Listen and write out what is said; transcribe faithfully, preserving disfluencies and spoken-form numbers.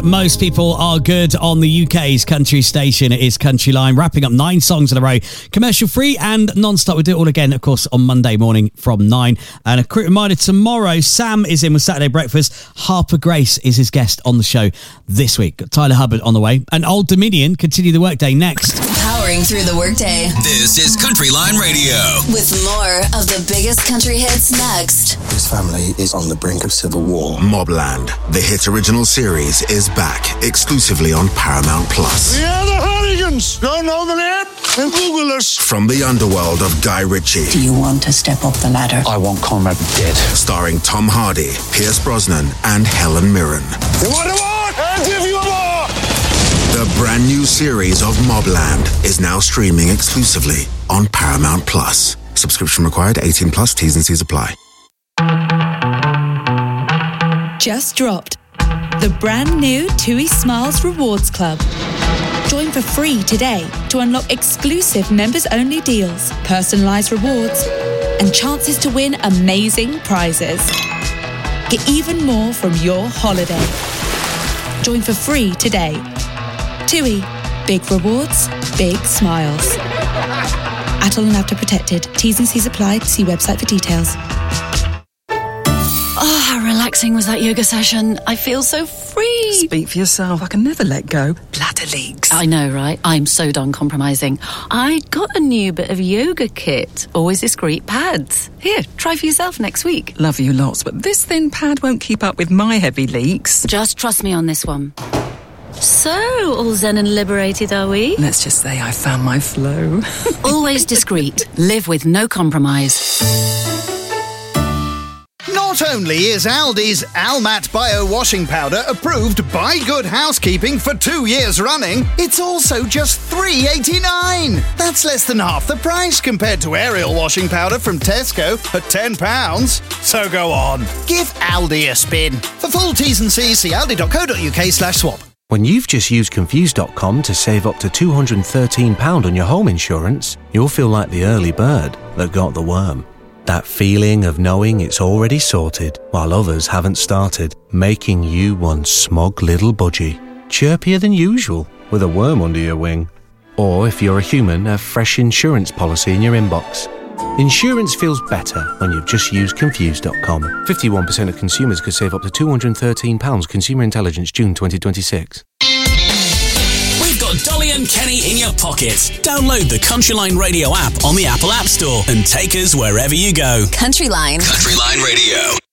Most people are good on the U K's country station. It is Country Line, wrapping up nine songs in a row, commercial free and non-stop. We'll do it all again, of course, on Monday morning from nine. And a quick reminder, tomorrow, Sam is in with Saturday Breakfast. Harper Grace is his guest on the show this week. Got Tyler Hubbard on the way. And Old Dominion continue the workday next. Powering through the workday. This is Country Line Radio. With more of the biggest country hits next. This family is on the brink of civil war. Mobland, the hit original series, is back exclusively on Paramount Plus. We are the Hooligans. Don't know the name? Then Google us. From the underworld of Guy Ritchie. Do you want to step up the ladder? I want Conrad dead. Starring Tom Hardy, Pierce Brosnan, and Helen Mirren. You want a war? I'll give you a war. The brand new series of Mobland is now streaming exclusively on Paramount Plus. Subscription required, eighteen plus, T's and C's apply. Just dropped. The brand new TUI Smiles Rewards Club. Join for free today to unlock exclusive members-only deals, personalised rewards, and chances to win amazing prizes. Get even more from your holiday. Join for free today. TUI. Big rewards, big smiles. Atoll and Apta protected. T's and C's apply. See website for details. Oh, how relaxing was that yoga session. I feel so free. Speak for yourself. I can never let go. Bladder leaks. I know, right? I'm so done compromising. I got a new bit of yoga kit. Always discreet pads. Here, try for yourself next week. Love you lots, but this thin pad won't keep up with my heavy leaks. Just trust me on this one. So, all zen and liberated, are we? Let's just say I found my flow. Always discreet. Live with no compromise. Not only is Aldi's Almat Bio Washing Powder approved by Good Housekeeping for two years running, it's also just three pounds eighty-nine. That's less than half the price compared to Ariel Washing Powder from Tesco at ten pounds. So go on, give Aldi a spin. For full T's and C's, see aldi.co.uk slash swap. When you've just used Confused dot com to save up to two hundred thirteen pounds on your home insurance, you'll feel like the early bird that got the worm. That feeling of knowing it's already sorted while others haven't started, making you one smug little budgie, chirpier than usual with a worm under your wing. Or if you're a human, a fresh insurance policy in your inbox. Insurance feels better when you've just used Confused dot com. fifty-one percent of consumers could save up to two hundred thirteen pounds. Consumer Intelligence, June twenty twenty-six. We've got Dolly and Kenny in your pocket. Download the Country Line Radio app on the Apple App Store and take us wherever you go. Country Line. Country Line Radio.